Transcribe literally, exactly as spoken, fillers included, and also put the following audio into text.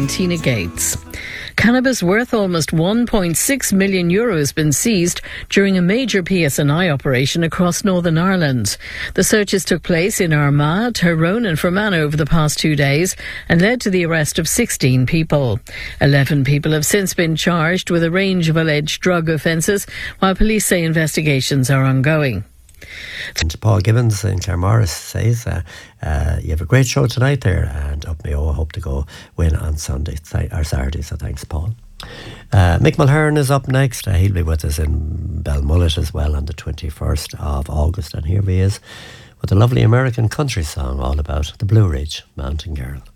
nine, Tina Gates. Cannabis worth almost one point six million euro has been seized during a major P S N I operation across Northern Ireland. The searches took place in Armagh, Tyrone and Fermanagh over the past two days and led to the arrest of sixteen people. eleven people have since been charged with a range of alleged drug offences, while police say investigations are ongoing. And Paul Gibbons in Claremorris says uh, uh, you have a great show tonight there, and up Mayo I hope to go win on Sunday th- or Saturday, so thanks Paul. uh, Mick Mulhern is up next. uh, he'll be with us in Belmullet as well on the twenty-first of August, and here he is with a lovely American country song all about the Blue Ridge Mountain Girl.